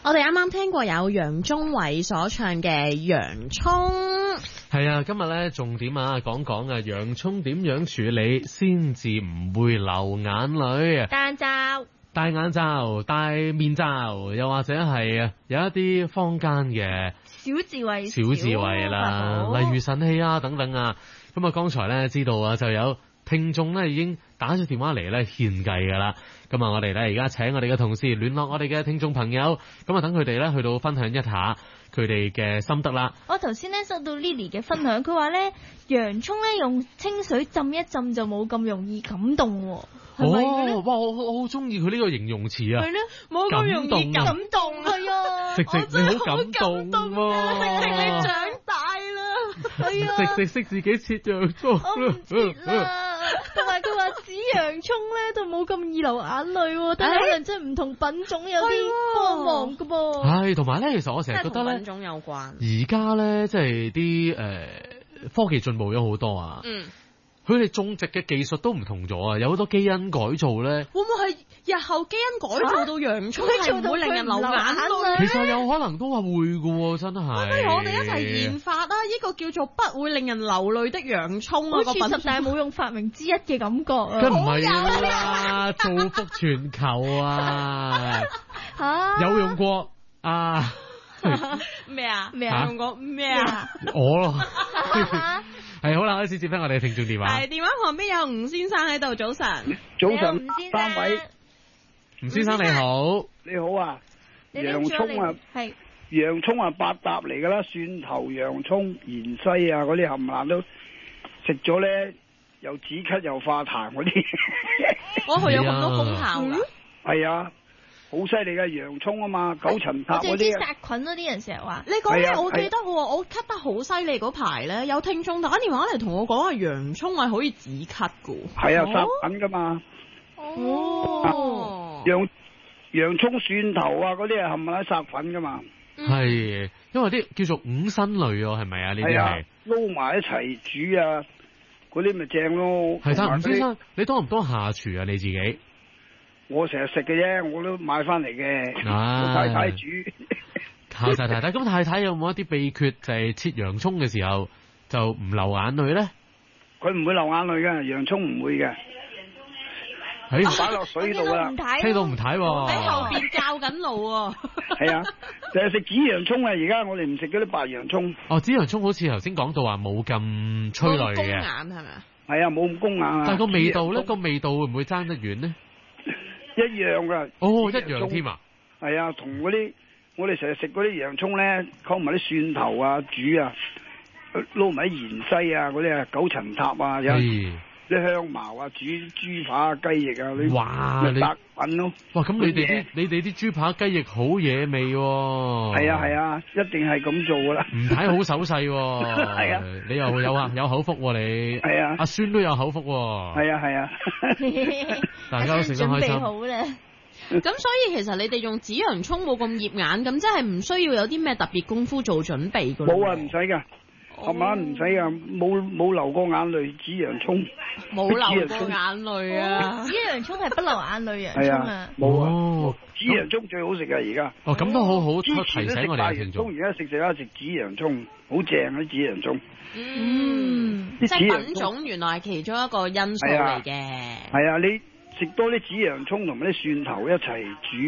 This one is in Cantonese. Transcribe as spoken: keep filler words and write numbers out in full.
我哋啱啱聽過有楊宗緯所唱嘅洋蔥。 係啊，今日咧重點啊講講啊洋蔥點樣處理先至唔會流眼淚啊？ 戴眼罩、 戴眼罩、戴面罩，又或者係啊有一啲坊間嘅小智慧、 小智慧啦，例如腎氣啊等等啊。咁啊，剛才咧知道啊就有聽眾咧已經打咗電話嚟咧獻計噶啦。咁啊，我哋咧而家請我哋嘅同事聯絡我哋嘅聽眾朋友，咁啊等佢哋咧去到分享一下佢哋嘅心得啦。 我頭先咧收到 Lily 嘅分享，佢話咧洋蔥咧用清水浸一浸就冇咁容易感動喎，係咪嘅咧？ 哦，哇！我我好中意佢呢個形容詞啊， 係咧，冇咁容易感動， 係啊， 直直你好感動喎， 直直你長大啦， 係啊， 直直識自己切洋蔥， 我唔切啦。同埋佢話紫洋蔥咧就冇咁易流眼淚，但係可能真係唔同品種有啲光芒噶噃。 係，同埋咧，其實我成日覺得咧， 品種有關。 而家咧即係啲誒科技進步咗好多啊。嗯。佢哋種植嘅技術都唔同咗啊，有好多基因改造咧。 會唔會係日後基因改造到洋蔥係唔會令人流眼淚？ 其實有可能都話會㗎喎，真係。 不如我哋一齊研發啦！呢個叫做不會令人流淚的洋蔥啊， 好似十大冇用發明之一嘅感覺啊！ 梗唔係啦，造福全球啊！ 嚇有用過啊？ 咩啊？ 咩啊？ 用過咩啊？ 我咯。係好啦，開始接翻我哋聽眾電話。 係電話旁邊有吳先生喺度，早晨。 早晨，三位。 吳先生你好。 你好啊。洋蔥啊， 係。 洋蔥啊，百搭嚟噶啦，蒜頭、洋蔥、芫茜啊，嗰啲冚唪唥都食咗咧，又止咳又化痰嗰啲。 我佢有咁多功效㗎。 係啊。好犀利嘅洋蔥啊嘛，九層塔嗰啲殺菌嗰啲人成日話， 你講咧，我記得喎，我咳得好犀利嗰排咧，有聽眾打電話嚟同我講話洋蔥係可以止咳㗎。 係啊，殺菌噶嘛。 哦。 洋洋蔥、蒜頭啊，嗰啲係冚唪唥殺菌噶嘛。 係，因為啲叫做五辛類喎，係咪啊？呢啲係撈埋一齊煮啊，嗰啲咪正咯。 係啊，吳先生，你多唔多下廚啊？你自己？ 我成日食嘅啫，我都買翻嚟嘅。 啊、 我太太煮。 靠晒太太，咁太太有冇一啲秘訣，就係切洋蔥嘅時候就唔流眼淚咧？ 佢唔會流眼淚嘅，洋蔥唔會嘅。喺擺落水度啊！ 聽到唔睇喎， 喺後邊教緊路喎。 係啊，就係食紫洋蔥啊！而家我哋唔食嗰啲白洋蔥。 哦，紫洋蔥好似頭先講到話冇咁催淚嘅。 冇咁攻眼係咪啊？ 係啊，冇咁攻眼啊。 但係個味道咧，個味道會唔會爭得遠呢？ 一樣噶。 哦，一樣添啊！ 係啊，同嗰啲我哋成日食嗰啲洋蔥咧，溝埋啲蒜頭啊，煮啊，撈埋啲芫茜啊，嗰啲啊九層塔啊，有啲香茅啊，煮豬扒雞翼啊，啲哇，你白粉咯。 哇，咁你哋啲你哋啲豬扒雞翼好惹味喎。 係啊係啊，一定係咁做噶啦。 唔睇好手勢喎。 係啊， 你又有啊有口福喎你。 係啊， 阿孫都有口福喎。 係啊係啊。 大家都食得開心。 準備好咧。 咁所以其實你哋用紫洋蔥冇咁醃眼，咁即係唔需要有啲咩特別功夫做準備噶。 冇啊，唔使噶，係嘛唔使噶，冇冇流過眼淚，紫洋蔥冇流過眼淚啊！ 紫洋蔥係不流眼淚洋蔥啊， 冇啊，紫洋蔥最好食噶而家。 哦，咁都好好提醒我哋嘅聽眾。 而家食食下食紫洋蔥，好正啊！紫洋蔥。 嗯，即係品種原來係其中一個因素嚟嘅。 係啊，你食多啲紫洋蔥同埋啲蒜頭一齊煮。